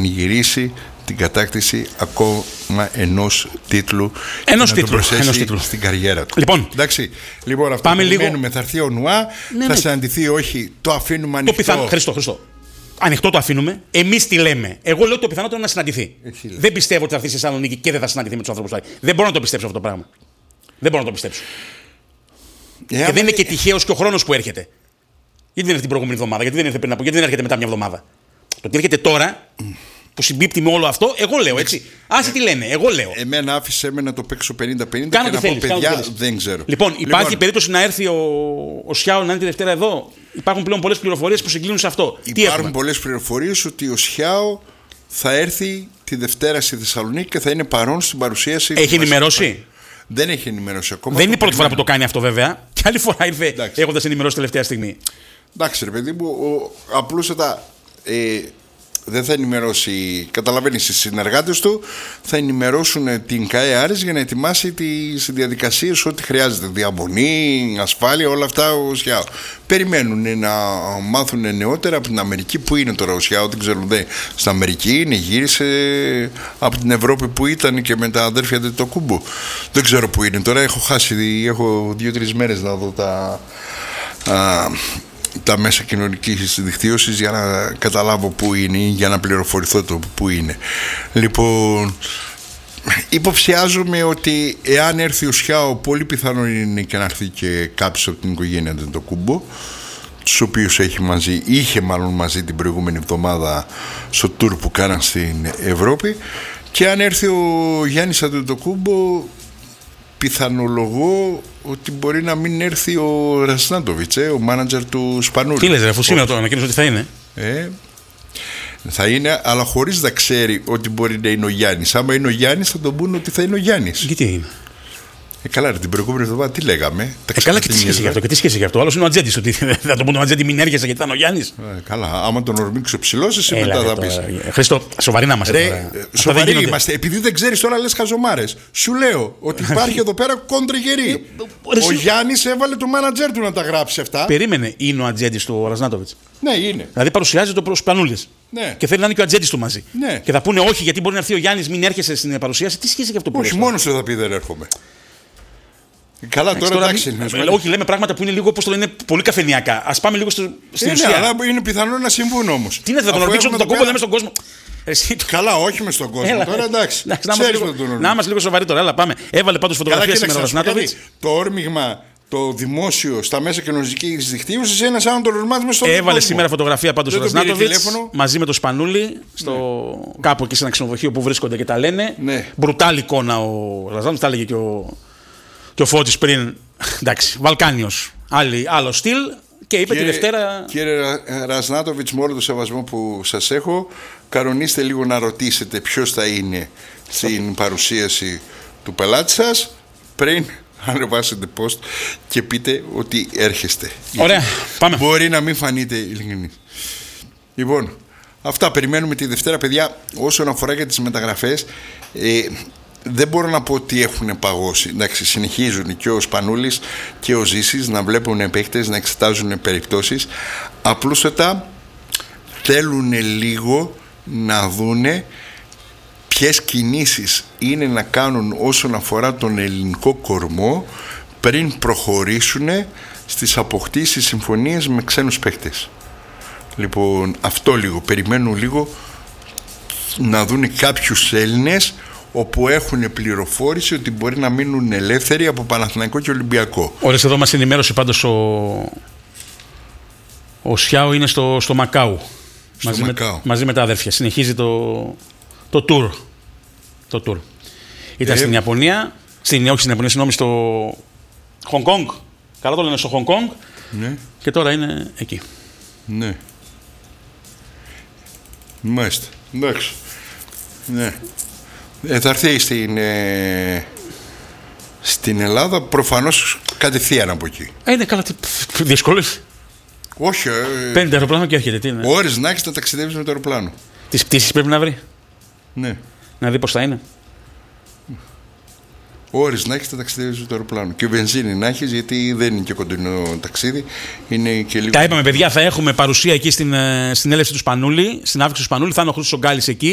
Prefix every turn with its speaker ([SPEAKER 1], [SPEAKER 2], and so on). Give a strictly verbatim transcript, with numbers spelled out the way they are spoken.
[SPEAKER 1] πανηγυρίσει την κατάκτηση ακόμα ενός τίτλου
[SPEAKER 2] ενός
[SPEAKER 1] και
[SPEAKER 2] τίτλου,
[SPEAKER 1] να τον
[SPEAKER 2] ενός τίτλου
[SPEAKER 1] στην καριέρα του.
[SPEAKER 2] Λοιπόν,
[SPEAKER 1] εντάξει, λοιπόν αυτό
[SPEAKER 2] πάμε
[SPEAKER 1] περιμένουμε,
[SPEAKER 2] λίγο...
[SPEAKER 1] θα έρθει ο Νουά,
[SPEAKER 2] ναι,
[SPEAKER 1] θα
[SPEAKER 2] ναι.
[SPEAKER 1] συναντηθεί, όχι, το αφήνουμε ανοιχτό.
[SPEAKER 2] Το πιθανό, Χριστό, Χριστό. Ανοιχτό το αφήνουμε. Εμείς τι λέμε. Εγώ λέω το πιθανότερο είναι να συναντηθεί. Δεν πιστεύω ότι θα έρθει στη Θεσσαλονίκη και δεν θα συναντηθεί με τους άνθρωπους του. Δεν μπορώ να το πιστέψω αυτό το πράγμα. Δεν μπορώ να το πιστέψω. Ε, και δεν είναι και τυχαίος και ο χρόνος που έρχεται. Γιατί δεν έρθει την προηγούμενη εβδομάδα, γιατί δεν ήρθε πριν από, γιατί δεν έρχεται μετά μια εβδομάδα. Το ότι έρχεται τώρα, που συμπίπτει με όλο αυτό, εγώ λέω έτσι. Άσε ε, τι λένε, εγώ λέω.
[SPEAKER 1] Εμένα άφησε με να το παίξω πενήντα πενήντα
[SPEAKER 2] κάνω
[SPEAKER 1] και να
[SPEAKER 2] θέλεις,
[SPEAKER 1] πω παιδιά,
[SPEAKER 2] κάνω
[SPEAKER 1] δεν ξέρω.
[SPEAKER 2] Λοιπόν, υπάρχει λοιπόν, περίπτωση να έρθει ο, ο Σιάο να είναι τη Δευτέρα εδώ. Υπάρχουν πλέον πολλές πληροφορίες που συγκλίνουν σε αυτό.
[SPEAKER 1] Υπάρχουν πολλές πληροφορίες ότι ο Σιάο θα έρθει τη Δευτέρα στη Θεσσαλονίκη και θα είναι παρόν στην παρουσίαση.
[SPEAKER 2] Έχει ενημερώσει.
[SPEAKER 1] Δεν έχει ενημερώσει ακόμα.
[SPEAKER 2] Δεν είναι η πρώτη φορά που το κάνει αυτό βέβαια. Και άλλη φορά ήρθε έχοντας ενημερώσει τελευταία στιγμή.
[SPEAKER 1] Εντάξει, ρε παιδί μου, απλούστατα ε, δεν θα ενημερώσει, καταλαβαίνεις, οι συνεργάτες του θα ενημερώσουν την ΚΑΕ Άρης για να ετοιμάσει τις διαδικασίες, ό,τι χρειάζεται. Διαμονή, ασφάλεια, όλα αυτά ο Σιάο. Περιμένουν να μάθουν νεότερα από την Αμερική. Πού είναι τώρα ο Σιάο, δεν ξέρουν. Δε. Στην Αμερική είναι, γύρισε από την Ευρώπη που ήταν και με τα αδέρφια του το Κούμπο. Δεν ξέρω πού είναι τώρα. Έχω χάσει, έχω δύο-τρεις μέρες να δω τα. Α, τα μέσα κοινωνικής δικτύωσης για να καταλάβω πού είναι ή για να πληροφορηθώ το πού είναι. Λοιπόν, υποψιάζομαι ότι εάν έρθει ο Σιάο, πολύ πιθανό είναι και να έρθει και κάποιος από την οικογένεια του το Κούμπο, τους οποίους έχει μαζί, είχε μάλλον μαζί την προηγούμενη εβδομάδα στο tour που κάναν στην Ευρώπη, και αν έρθει ο Γιάννης Αντετοκούμπο, πιθανολογώ ότι μπορεί να μην έρθει ο Ρασνάτοβιτς, ε, ο μάνατζερ του Σπανούλη.
[SPEAKER 2] Τι λες ρε, αφού σήμερα το ανακοίνωσε ότι θα είναι.
[SPEAKER 1] Ε, θα είναι, αλλά χωρίς να ξέρει ότι μπορεί να είναι ο Γιάννης. Άμα είναι ο Γιάννης θα τον πούνε ότι θα είναι ο Γιάννης.
[SPEAKER 2] Γιατί είναι.
[SPEAKER 1] Ε, καλά, ρε, την προηγούμενη εβδομάδα τι λέγαμε.
[SPEAKER 2] Ε, καλά, και τι σχέση γι' αυτό. Και τι σχέση γι' αυτό. Άλλος είναι ο Ατζέντης. Ότι θα τον πούνε ο Ατζέντη, μην έρχεσαι γιατί ήταν ο Γιάννης.
[SPEAKER 1] Ε, καλά, άμα τον ορμήξω ψηλός, εσύ μετά θα πεις.
[SPEAKER 2] Χριστό, σοβαροί να είμαστε.
[SPEAKER 1] Σοβαροί είμαστε. Επειδή δεν ξέρεις τώρα, λες χαζομάρες. Σου λέω ότι υπάρχει εδώ πέρα κόντριγερή. Ο Γιάννης έβαλε το μάνατζερ του να τα γράψει αυτά.
[SPEAKER 2] Περίμενε, είναι ο Ατζέντης του Ρασνάτοβιτς.
[SPEAKER 1] Ναι, είναι.
[SPEAKER 2] Δηλαδή παρουσιάζεται ο Σπανούλης.
[SPEAKER 1] Ναι.
[SPEAKER 2] Και θέλει να είναι και ο Ατζέντης του μαζί.
[SPEAKER 1] Ναι.
[SPEAKER 2] Και θα πούνε όχι, γιατί μπορεί να έρθει ο Γιάννης, μην έρχεσαι στην παρουσίαση. Τι σχέση γι' αυτό που
[SPEAKER 1] όχι, μόνο σου θα πει δεν έρχομαι. Καλά, τώρα, τώρα εντάξει.
[SPEAKER 2] Μη, όχι, λέμε πράγματα που είναι λίγο, πώς το λένε, πολύ καφενειακά. Ας πάμε λίγο στο, στην
[SPEAKER 1] είναι,
[SPEAKER 2] ουσία.
[SPEAKER 1] Αλλά είναι πιθανό να συμβούν όμως.
[SPEAKER 2] Τι είναι, θα τον ορμήξω τον κόμπο, λέμε στον κόσμο. Εσύ, το...
[SPEAKER 1] Καλά, όχι με στον κόσμο. Έλα, τώρα εντάξει.
[SPEAKER 2] Να είμαστε λίγο σοβαροί τώρα. Έλα, πάμε. Έβαλε πάντως φωτογραφία σήμερα ο Ρασνάτοβιτς.
[SPEAKER 1] Το όρμηγμα, το δημόσιο στα μέσα κοινωνικής δικτύωσης είναι σαν να το ορμάζει μέσα στον κόσμο.
[SPEAKER 2] Έβαλε σήμερα φωτογραφία πάντως ο Ρασνάτοβιτς μαζί με το Σπανούλη στο κάπου εκεί σε ένα ξενοδοχείο που βρίσκονται και τα λένε. Μπρουτάλ εικόνα ο Ρασνάτοβιτς, τα έλεγε και ο. Και ο Φώτης πριν, εντάξει, Βαλκάνιος, άλλη, άλλο στυλ, και είπε
[SPEAKER 1] κύριε,
[SPEAKER 2] τη Δευτέρα...
[SPEAKER 1] Κύριε Ρασνάτοβιτς, με όλο το σεβασμό που σας έχω, κανονίστε λίγο να ρωτήσετε ποιος θα είναι στην παρουσίαση του πελάτη σας, πριν ανεβάσετε post και πείτε ότι έρχεστε.
[SPEAKER 2] Ωραία, πάμε.
[SPEAKER 1] Μπορεί να μην φανείτε ειλικρινείς. Λοιπόν, αυτά περιμένουμε τη Δευτέρα, παιδιά. Όσον αφορά για τις μεταγραφές, ε, δεν μπορώ να πω ότι έχουν παγώσει. Εντάξει, συνεχίζουν και ο Σπανούλης και ο Ζήσης να βλέπουν παίκτες, να εξετάζουν περιπτώσεις. Απλούστατα θέλουν λίγο να δούνε ποιες κινήσεις είναι να κάνουν όσον αφορά τον ελληνικό κορμό πριν προχωρήσουν στις αποκτήσεις συμφωνίες με ξένους παίκτες. Λοιπόν, αυτό λίγο. Περιμένουν λίγο να δούνε κάποιους Έλληνες όπου έχουν πληροφόρηση ότι μπορεί να μείνουν ελεύθεροι από Παναθηναϊκό και Ολυμπιακό. Ωραία,
[SPEAKER 2] εδώ μας ενημέρωσε πάντως ο, ο Σιάο είναι στο, στο Μακάου.
[SPEAKER 1] Στο
[SPEAKER 2] μαζί,
[SPEAKER 1] Μακάου.
[SPEAKER 2] Με, μαζί με τα αδέρφια. Συνεχίζει το, το tour. Το tour. Ήταν ε, στην Ιαπωνία, στην, όχι στην Ιαπωνία, συγγνώμη, στο Χονγκ Κονγκ. Καλά το λένε, στο Χονγκ Κονγκ.
[SPEAKER 1] Ναι.
[SPEAKER 2] Και τώρα είναι εκεί.
[SPEAKER 1] Ναι. Μάλιστα. Εντάξει. Ναι. Ε, θα έρθει στην, ε, στην Ελλάδα προφανώς κατευθείαν από εκεί.
[SPEAKER 2] Ε, είναι καλά, δύσκολες.
[SPEAKER 1] Όχι. Ε,
[SPEAKER 2] Παίρνει το αεροπλάνο και έρχεται. Τι είναι.
[SPEAKER 1] Ώρες να έχεις να ταξιδεύεις με το αεροπλάνο.
[SPEAKER 2] Τις πτήσεις πρέπει να βρει.
[SPEAKER 1] Ναι.
[SPEAKER 2] Να δει πώς θα είναι.
[SPEAKER 1] Ώρες να έχεις να ταξιδεύεις με το αεροπλάνο. Και βενζίνη να έχεις, γιατί δεν είναι και κοντινό ταξίδι. Είναι και λίγο...
[SPEAKER 2] Τα είπαμε, παιδιά, θα έχουμε παρουσία εκεί στην, στην έλευση του Σπανούλη, στην άφηξη του Σπανούλη. Θα είναι ο Χρήστος Ογκάλης εκεί.